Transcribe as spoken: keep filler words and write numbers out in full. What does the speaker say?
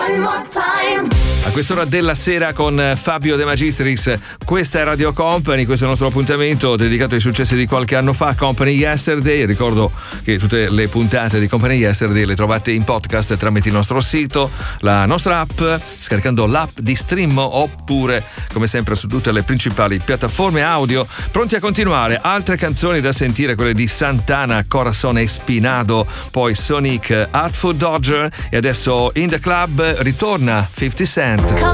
A quest'ora della sera con Fabio De Magistris, questa è Radio Company, questo è il nostro appuntamento dedicato ai successi di qualche anno fa, Company Yesterday. Ricordo che tutte le puntate di Company Yesterday le trovate in podcast tramite il nostro sito, la nostra app, scaricando l'app di Stream, oppure come sempre su tutte le principali piattaforme audio. Pronti a continuare, altre canzoni da sentire, quelle di Santana, Corazon Espinado, poi Sonic, Artful Dodger, e adesso In The Club ritorna fifty Cent.